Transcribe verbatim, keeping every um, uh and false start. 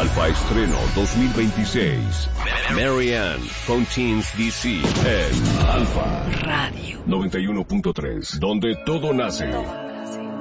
Alfa Estreno dos mil veintiséis. Marianne con Teens D C en Alfa Radio noventa y uno punto tres, donde todo nace.